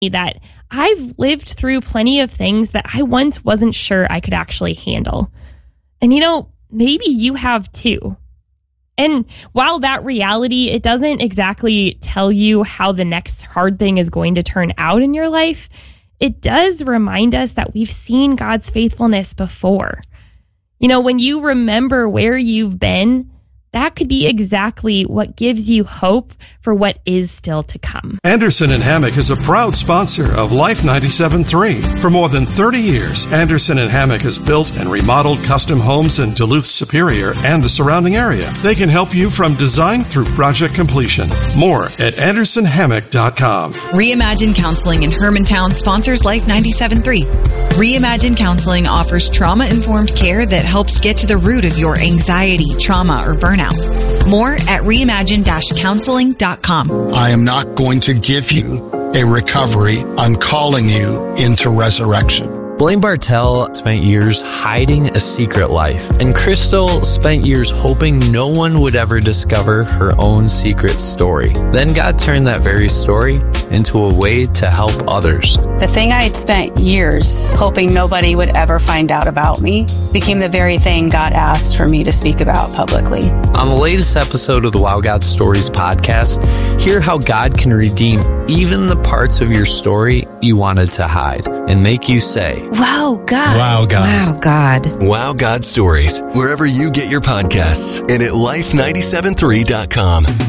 that I've lived through plenty of things that I once wasn't sure I could actually handle. And maybe you have too. And while that reality, it doesn't exactly tell you how the next hard thing is going to turn out in your life, it does remind us that we've seen God's faithfulness before. When you remember where you've been, that could be exactly what gives you hope for what is still to come. Anderson & Hammock is a proud sponsor of Life 97.3. For more than 30 years, Anderson & Hammock has built and remodeled custom homes in Duluth Superior and the surrounding area. They can help you from design through project completion. More at AndersonHammock.com. Reimagine Counseling in Hermantown sponsors Life 97.3. Reimagine Counseling offers trauma-informed care that helps get to the root of your anxiety, trauma, or burnout. More at reimagine-counseling.com. I am not going to give you a recovery. I'm calling you into resurrection. Blaine Bartell spent years hiding a secret life, and Crystal spent years hoping no one would ever discover her own secret story. Then God turned that very story into a way to help others. The thing I had spent years hoping nobody would ever find out about me became the very thing God asked for me to speak about publicly. On the latest episode of the Wow God Stories podcast, hear how God can redeem even the parts of your story you wanted to hide and make you say, Wow, God. Wow, God. Wow, God. Wow, God Stories, wherever you get your podcasts and at life973.com.